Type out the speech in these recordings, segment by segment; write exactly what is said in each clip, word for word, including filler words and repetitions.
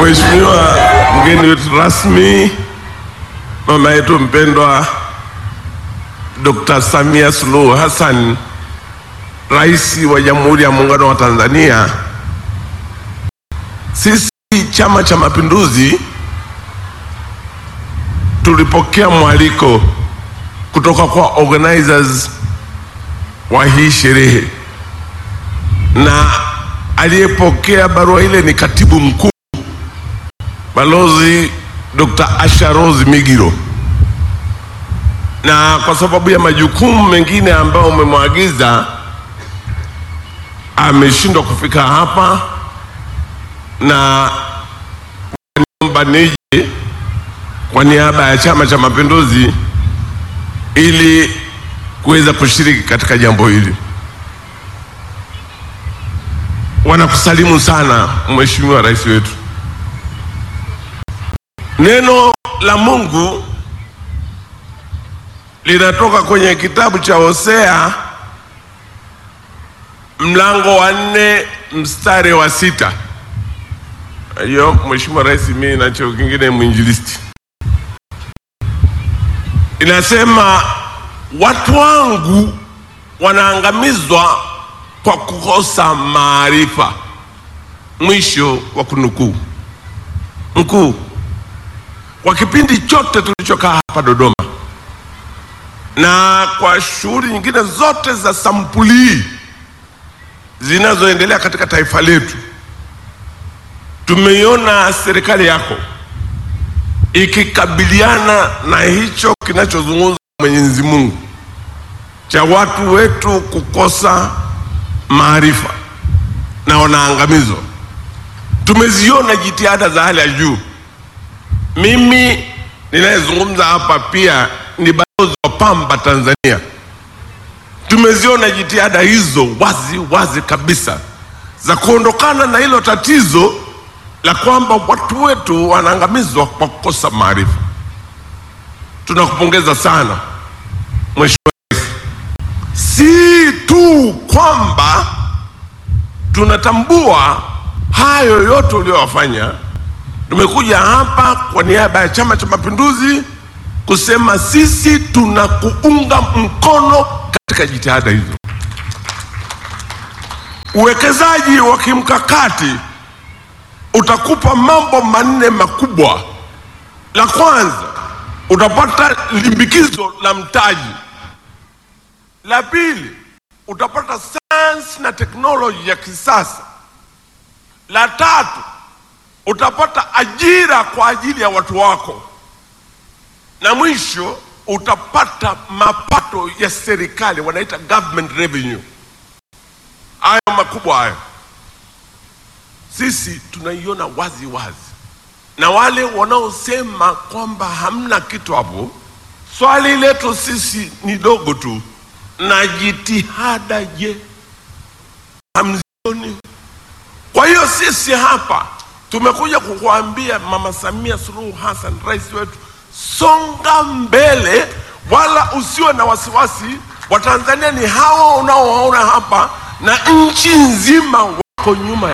Mheshimiwa mgeni wetu rasmi, mama yetu mpendwa Dokta Samia Suluhu Hassan, Rais wa Jamhuri ya Muungano wa Tanzania, sisi Chama cha Mapinduzi tulipokea mwaliko kutoka kwa organizers wa hii sherehe, na aliyepokea barua ile ni Katibu Mkuu Balozi Dokta Asha Rose Migiro, na kwa sababu ya majukumu mengine ambayo umemwagiza ameshindwa kufika hapa, na niomba nije kwa niaba ya Chama cha Mapinduzi ili kuweza kushiriki katika jambo hili. Wanakusalimu sana Mheshimiwa Rais wetu. Neno la Mungu linatoka kwenye kitabu cha Hosea mlango wa nne mstari wa sita. Hiyo Mheshimiwa Rais, mimi na cheo kingine mwinjilisti. Inasema watu wangu wanaangamizwa kwa kukosa maarifa. Mwisho wa kunukuu. Mkuu, kwa kipindi chote tulichokaa hapa Dodoma na kwa shughuli nyingine zote za sampuli zinazoendelea katika taifa letu, tumeiona serikali yako ikikabiliana na hicho kinachozungumza Mwenyezi Mungu cha watu wetu kukosa maarifa na wanaangamizwa. Tumeziona jitihada za hali ya juu. Mimi ninayezungumza hapa pia ni balozi wa Pamba Tanzania. Tumeziona jitihada hizo wazi wazi kabisa za kuondokana na hilo tatizo la kwamba watu wetu wanaangamizwa kwa kukosa maarifa. Tunakupongeza sana Mheshimiwa Rais. Si tu kwamba tunatambua hayo yote uliyowafanya, tumekuja hapa kwa niaba ya Chama cha Mapinduzi kusema sisi tunakuunga mkono katika jitihada hizo. Uwekezaji wa kimkakati utakupa mambo manne makubwa. La kwanza, utapata limbikizo la mtaji. La pili, utapata science na teknoloji ya kisasa. La tatu, utapata ajira kwa ajili ya watu wako. Na mwisho, utapata mapato ya serikali, wanaita government revenue. Hayo makubwa hayo sisi tunaiona wazi wazi, na wale wanaosema kwamba hamna kitu hapo, swali letu sisi ni dogo tu, na jitihada je? Hamzioni? Kwa hiyo sisi hapa tumekuja kukuambia Mama Samia Suluhu Hassan, rais wetu, songa mbele, wala usiwe na wasiwasi. Watanzania ni hawa unaowaona hapa, na nchi nzima wako nyuma.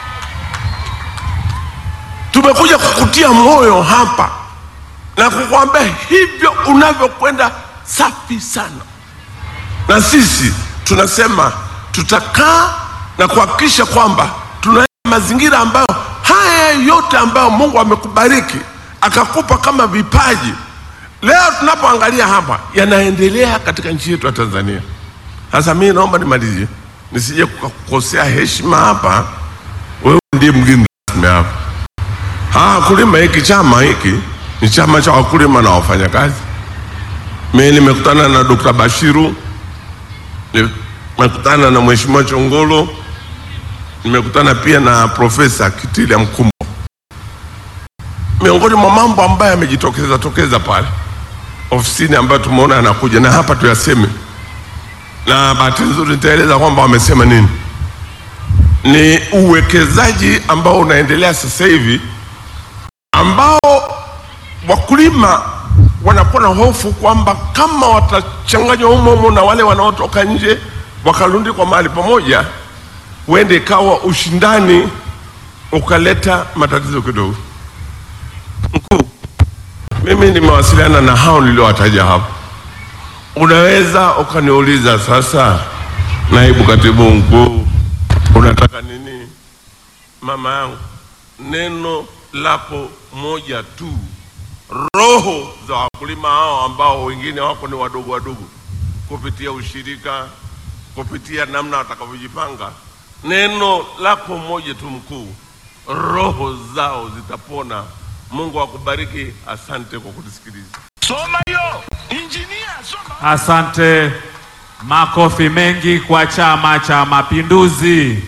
Tumekuja kukutia moyo hapa na kukuambia hivyo unavyokwenda safi sana, na sisi tunasema tutakaa na kuhakikisha kwamba tuna mazingira ambayo haya yote ambayo Mungu amekubariki akakupa kama vipaji leo tunapoangalia hapa yanaendelea katika nchi yetu ya Tanzania. Sasa mimi naomba nimalizie, nisije kukosea heshima hapa. Wewe ndiye mgeni rasmi hapa. Ah, kulima hiki chama hiki ni chama cha wakulima na wafanyakazi. Mimi nimekutana na Dokta Bashiru, nimekutana na Mheshimiwa Chongolo, nimekutana pia na Profesa Kitilia Mkumbo. Miongoni mwa mambo ambayo yamejitokeza tokeza pale ofisini ambayo tumeona anakuja na hapa tuyaseme, na bahati nzuri nitaeleza kwamba wamesema nini, ni uwekezaji ambao unaendelea sasa hivi, ambao wakulima wanakuwa na hofu kwamba kama watachanganywa humo humo na wale wanaotoka nje wakarundi kwa mahali pamoja, huende ikawa ushindani ukaleta matatizo kidogo. Mkuu, mimi nimewasiliana na hao niliowataja hapo. Unaweza ukaniuliza sasa, naibu katibu mkuu, unataka nini? Mama yangu, neno lako moja tu, roho za wakulima hao ambao wengine wako ni wadogo wadogo, kupitia ushirika, kupitia namna watakavyojipanga, neno lako moja tu mkuu, roho zao zitapona. Mungu akubariki. Asante kwa kutusikiliza. Soma hiyo engineer, soma. Asante. Makofi mengi kwa Chama cha Mapinduzi.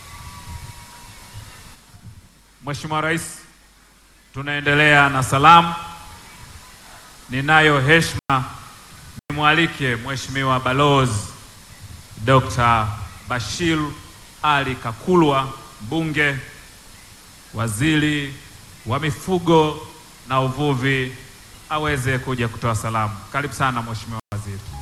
Mheshimiwa Rais, tunaendelea na salamu. Ninayo heshima nimwalike Mheshimiwa Balozi Doctor Bashir Ali Kakulwa, mbunge, waziri wa mifugo na uvuvi, aweze kuja kutoa salamu. Karibu sana Mheshimiwa Waziri.